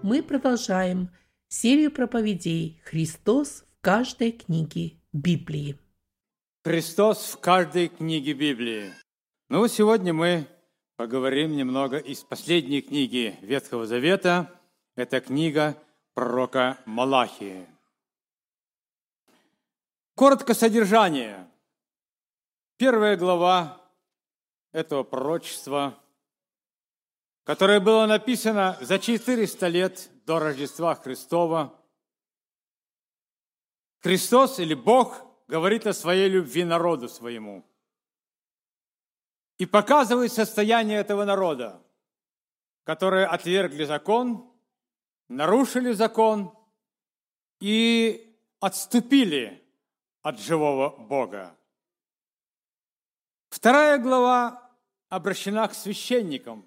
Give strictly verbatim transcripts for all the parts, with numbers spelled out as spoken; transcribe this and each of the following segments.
Мы продолжаем серию проповедей «Христос в каждой книге Библии». Христос в каждой книге Библии. Ну вот сегодня мы поговорим немного из последней книги Ветхого Завета. Это книга пророка Малахии. Коротко содержание. Первая глава этого пророчества, которое было написано за четыреста лет до Рождества Христова. Христос или Бог говорит о своей любви народу своему и показывает состояние этого народа, которые отвергли закон, нарушили закон и отступили от живого Бога. Вторая глава обращена к священникам.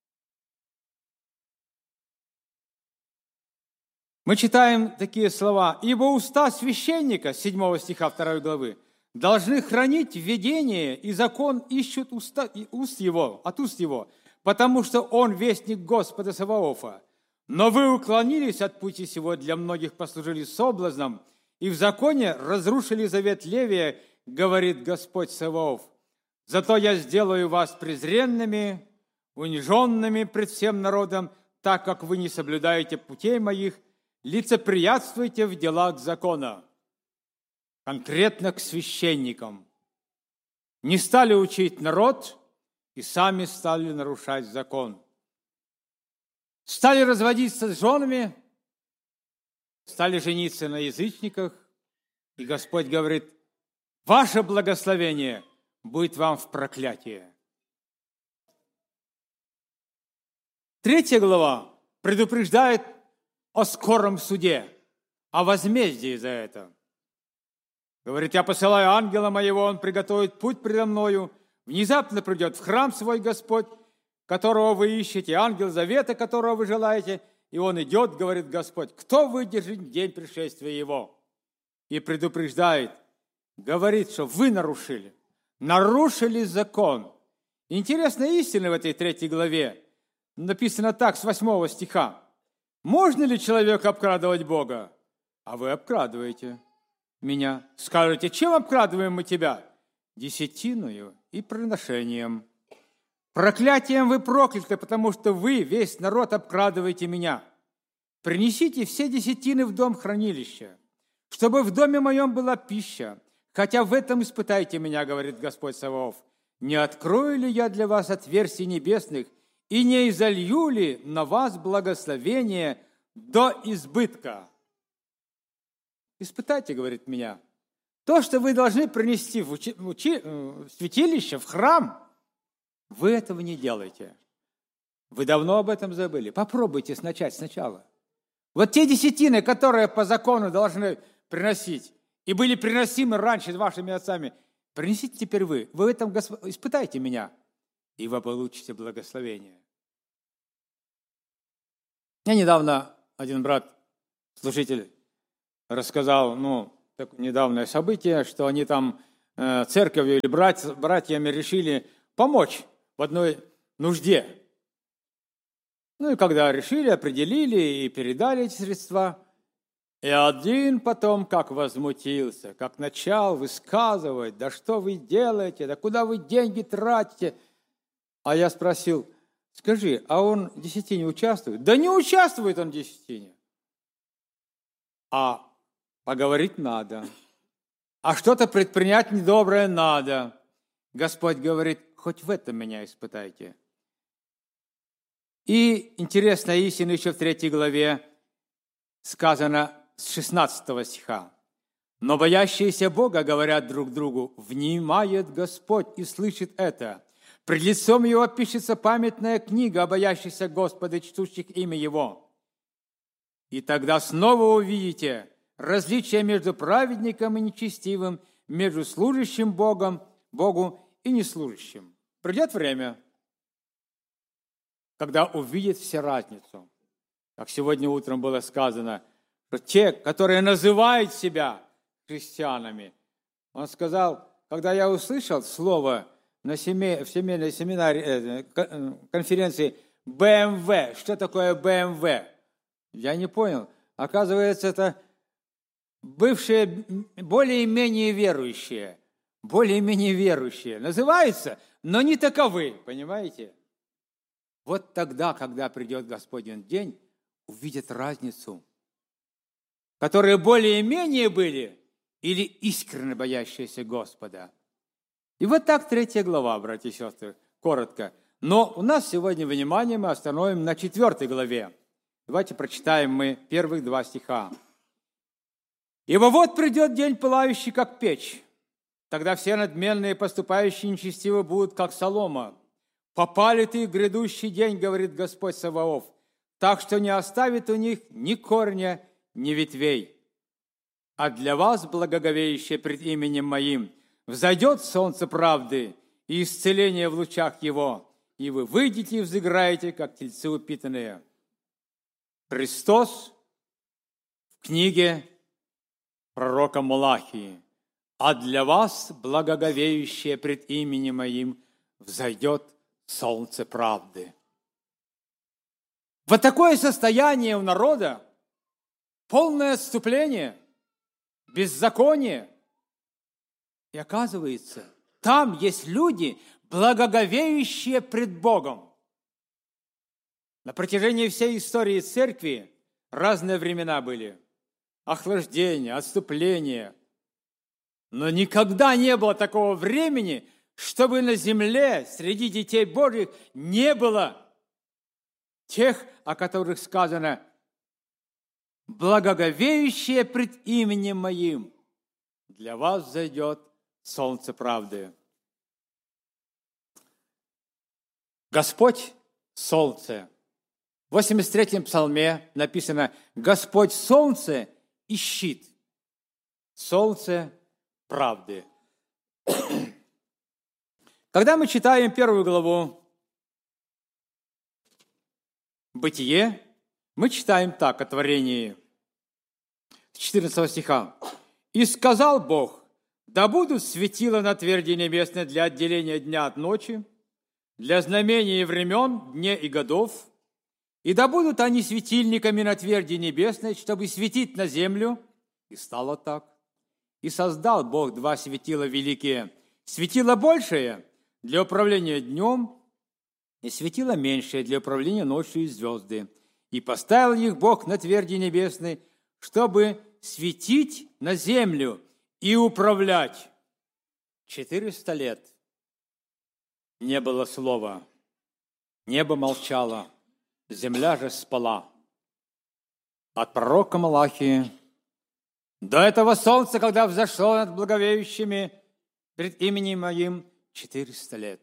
Мы читаем такие слова. «Ибо уста священника», седьмого стиха второй главы, «должны хранить видение, и закон ищут уста, и уст его, от уст его, потому что он вестник Господа Саваофа. Но вы уклонились от пути сего, для многих послужили соблазном, и в законе разрушили завет Левия, говорит Господь Саваоф. Зато я сделаю вас презренными, униженными пред всем народом, так как вы не соблюдаете путей моих, лицеприятствуйте в делах закона». Конкретно к священникам. Не стали учить народ и сами стали нарушать закон. Стали разводиться с женами, стали жениться на язычниках, и Господь говорит: «Ваше благословение будет вам в проклятие». Третья глава предупреждает о скором суде, о возмездии за это. Говорит: «Я посылаю ангела моего, он приготовит путь предо мною. Внезапно придет в храм свой Господь, которого вы ищете, ангел завета, которого вы желаете, и он идет, говорит Господь. Кто выдержит день пришествия его?» И предупреждает, говорит, что вы нарушили, нарушили закон. Интересная истина в этой третьей главе. Написано так, с восьмого стиха. «Можно ли человеку обкрадывать Бога? А вы обкрадываете меня. Скажете: чем обкрадываем мы тебя? Десятиною и приношением. Проклятием вы прокляты, потому что вы, весь народ, обкрадываете меня. Принесите все десятины в дом хранилища, чтобы в доме моем была пища. Хотя в этом испытайте меня, говорит Господь Саваоф. Не открою ли я для вас отверстий небесных и не изолью ли на вас благословение до избытка?» Испытайте, говорит, меня. То, что вы должны принести в, учи, в, учи, в святилище, в храм, вы этого не делаете. Вы давно об этом забыли. Попробуйте начать сначала. Вот те десятины, которые по закону должны приносить, и были приносимы раньше вашими отцами, принесите теперь вы. Вы в этом Госп... испытайте меня, и вы получите благословение. Мне недавно один брат, служитель, рассказал, ну, так, недавнее событие, что они там э, церковью или брать, братьями решили помочь в одной нужде. Ну и когда решили, определили и передали эти средства, и один потом как возмутился, как начал высказывать: да что вы делаете, да куда вы деньги тратите? А я спросил: скажи, а он в десятине участвует? Да не участвует он в десятине. А поговорить надо. А что-то предпринять недоброе надо. Господь говорит: хоть в этом меня испытайте. И интересная истина еще в третьей главе сказано с шестнадцатого стиха. «Но боящиеся Бога говорят друг другу: внимает Господь и слышит это. Пред лицом Его пишется памятная книга о боящихся Господа, чтущих имя Его. И тогда снова увидите различие между праведником и нечестивым, между служащим Богом, Богу и неслужащим. Придет время, когда увидят все разницу. Как сегодня утром было сказано, что те, которые называют себя христианами, он сказал, когда я услышал слово на семей, в семейной семинаре, конференции бэ эм вэ, что такое бэ эм вэ? Я не понял. Оказывается, это бывшие более-менее верующие, более-менее верующие. Называются, но не таковы, понимаете? Вот тогда, когда придет Господень день, увидят разницу, которые более-менее были или искренне боящиеся Господа. И вот так третья глава, братья и сестры, коротко. Но у нас сегодня внимание мы остановим на четвертой главе. Давайте прочитаем мы первых два стиха. «Ибо вот придет день, пылающий, как печь. Тогда все надменные, поступающие нечестиво, будут, как солома. Попали ты в грядущий день, говорит Господь Саваоф, так что не оставит у них ни корня, ни ветвей. А для вас, благоговеющие пред именем Моим, взойдет солнце правды и исцеление в лучах его, и вы выйдете и взыграете, как тельцы упитанные». Христос в книге пророка Малахии: «А для вас, благоговеющие пред именем Моим, взойдет солнце правды». Вот такое состояние у народа, полное отступление, беззаконие. И оказывается, там есть люди, благоговеющие пред Богом. На протяжении всей истории церкви разные времена были. Охлаждение, отступление. Но никогда не было такого времени, чтобы на земле среди детей Божьих не было тех, о которых сказано: «Благоговеющие пред именем Моим, для вас зайдет солнце правды». Господь – солнце. В восемьдесят третьем псалме написано: «Господь – солнце и щит». Солнце правды. Когда мы читаем первую главу Бытие, мы читаем так о творении. С четырнадцатого стиха. «И сказал Бог: да будут светила на тверди небесной для отделения дня от ночи, для знамения и времен, дней и годов, и да будут они светильниками на тверди небесной, чтобы светить на землю». И стало так. «И создал Бог два светила великие, светило большее для управления днем, и светило меньшее для управления ночью и звезды. И поставил их Бог на тверди небесной, чтобы светить на землю и управлять». Четыреста лет не было слова, небо молчало, земля же спала. От пророка Малахии до этого солнца, когда взошло над благовеющими пред именем Моим, четыреста лет.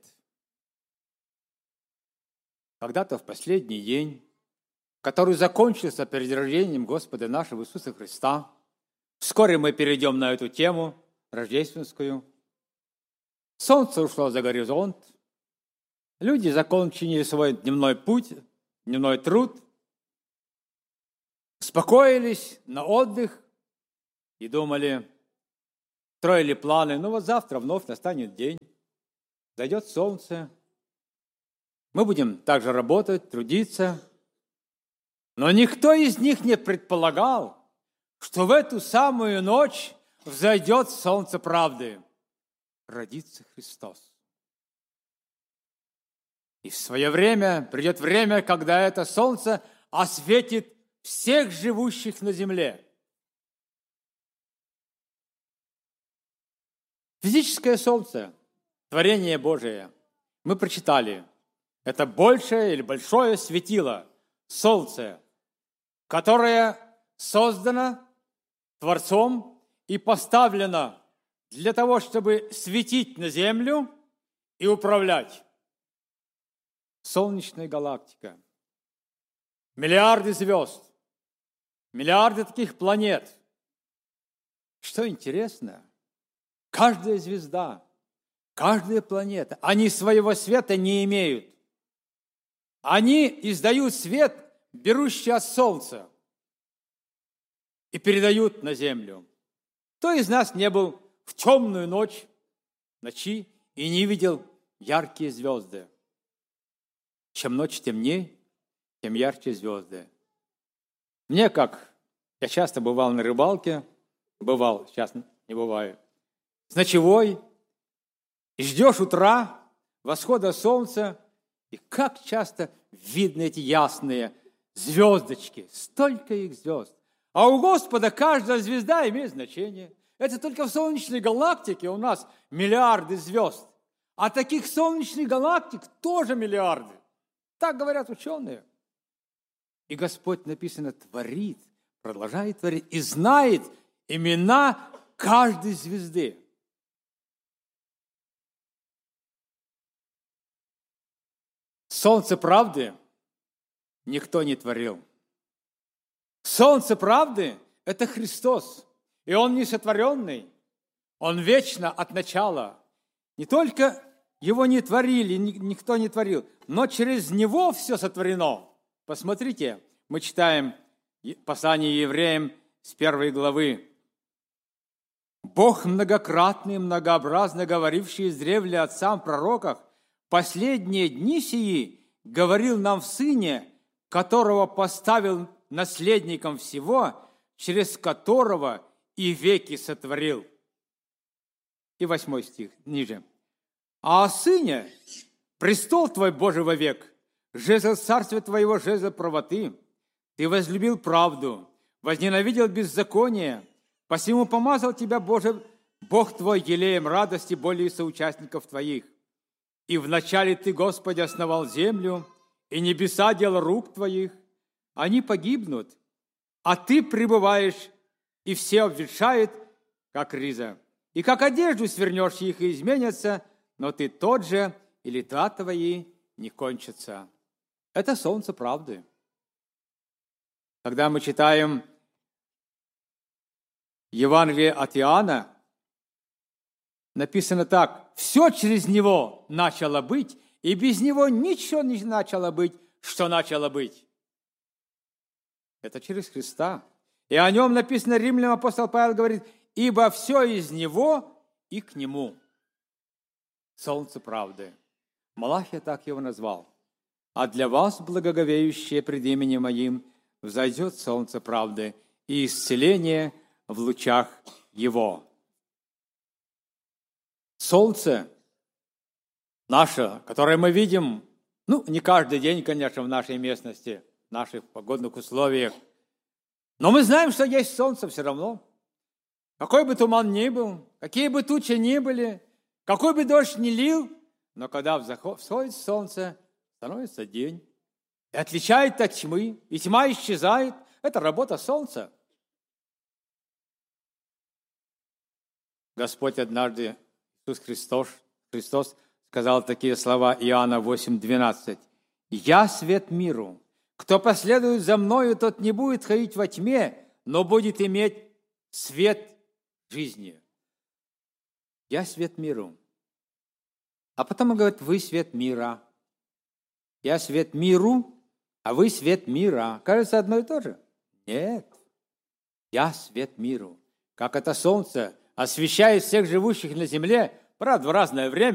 Когда-то в последний день, который закончился перед рождением Господа нашего Иисуса Христа, вскоре мы перейдем на эту тему рождественскую, солнце ушло за горизонт, люди закончили свой дневной путь, дневной труд, успокоились на отдых и думали, строили планы: ну вот завтра вновь настанет день, зайдет солнце, мы будем также работать, трудиться. Но никто из них не предполагал, что в эту самую ночь взойдет солнце правды, родится Христос. И в свое время придет время, когда это солнце осветит всех живущих на земле. Физическое солнце, творение Божие, мы прочитали. Это большее или большое светило, солнце, которое создано Творцом и поставлено для того, чтобы светить на землю и управлять. Солнечная галактика, миллиарды звезд, миллиарды таких планет. Что интересно, каждая звезда, каждая планета, они своего света не имеют. Они издают свет, берущий от солнца, и передают на землю. Кто из нас не был в темную ночь, ночи, и не видел яркие звезды? Чем ночь темнее, тем ярче звезды. Мне как, я часто бывал на рыбалке, бывал, сейчас не бываю, с ночевой, и ждешь утра, восхода солнца, и как часто видны эти ясные звездочки, столько их звезд. А у Господа каждая звезда имеет значение. Это только в солнечной галактике у нас миллиарды звезд. А таких солнечных галактик тоже миллиарды. Так говорят ученые. И Господь, написано, творит, продолжает творить и знает имена каждой звезды. Солнце правды никто не творил. Солнце правды – это Христос. И Он не сотворенный, Он вечно от начала. Не только Его не творили, никто не творил, но через Него все сотворено. Посмотрите, мы читаем послание евреям с первой главы. «Бог многократный, многообразно говоривший издревле отцам пророках, последние дни сии говорил нам в Сыне, которого поставил наследником всего, через которого и веки сотворил». И восьмой стих ниже. «А о Сыне престол Твой, Божий, вовек, жезл царствия Твоего, жезл правоты. Ты возлюбил правду, возненавидел беззаконие, посему помазал Тебя, Боже, Бог Твой, елеем радости более соучастников Твоих. И вначале Ты, Господи, основал землю, и небеса дело рук Твоих. Они погибнут, а Ты пребываешь, и все обветшает, как риза. И как одежду свернешь их, и изменятся, но Ты тот же, и лета Твои не кончатся». Это солнце правды. Когда мы читаем Евангелие от Иоанна, написано так: «Все через Него начало быть, и без Него ничего не начало быть, что начало быть». Это через Христа. И о Нем написано, Римлянам апостол Павел говорит: «Ибо все из Него и к Нему». Солнце правды. Малахия так его назвал. «А для вас, благоговеющие пред именем Моим, взойдет солнце правды и исцеление в лучах Его». Солнце наше, которое мы видим, ну, не каждый день, конечно, в нашей местности, в наших погодных условиях, но мы знаем, что есть солнце все равно. Какой бы туман ни был, какие бы тучи ни были, какой бы дождь ни лил, но когда всходит солнце, становится день. И отличает от тьмы, и тьма исчезает. Это работа солнца. Господь однажды, Иисус Христос, Христос сказал такие слова, Иоанна восемь двенадцать. «Я свет миру. Кто последует за Мною, тот не будет ходить во тьме, но будет иметь свет жизни». Я свет миру. А потом он говорит: вы свет мира. Я свет миру, а вы свет мира. Кажется, одно и то же? Нет. Я свет миру. Как это солнце освещает всех живущих на земле, правда, в разное время.